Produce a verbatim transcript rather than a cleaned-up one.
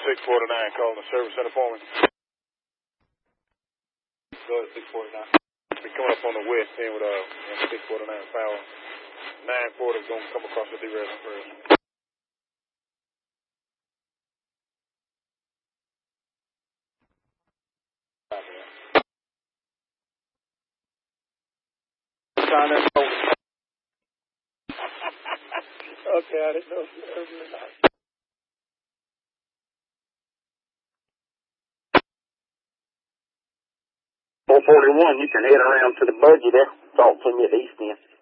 six forty-nine, calling the service center for me. Go to six forty-nine. Be coming up on the west end with uh six forty-nine power. nine forty is going to come across the derail first. Okay, I didn't know if you heard me or not. four forty-one, you can head around to the budget there. Talk to me at East End.